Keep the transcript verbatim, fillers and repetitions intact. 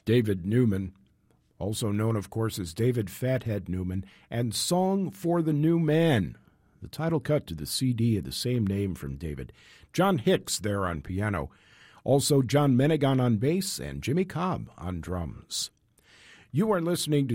David Newman, also known, of course, as David Fathead Newman, and Song for the New Man, the title cut to the C D of the same name from David. John Hicks there on piano. Also John Menegan on bass and Jimmy Cobb on drums. You are listening to